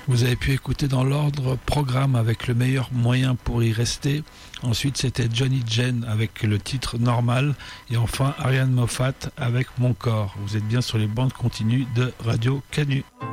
Vous avez pu écouter dans l'ordre Programme avec le meilleur moyen pour y rester. Ensuite, c'était Johnny Jane avec le titre Normal. Et enfin, Ariane Moffat avec Mon corps. Vous êtes bien sur les bandes continues de Radio Canu.